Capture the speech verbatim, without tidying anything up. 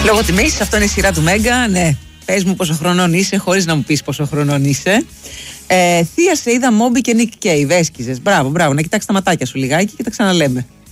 Λόγω τιμής, αυτό είναι η σειρά του Μέγκα. Ναι, πες μου πόσο χρονών είσαι, χωρίς να μου πεις πόσο χρονών είσαι. Ε, Θεία, σε είδα Μόμπι και Νικ Κέιβ. Έσκυζες. Μπράβο, μπράβο. Να κοιτάξεις τα ματάκια σου λιγάκι και τα ξαναλέμε.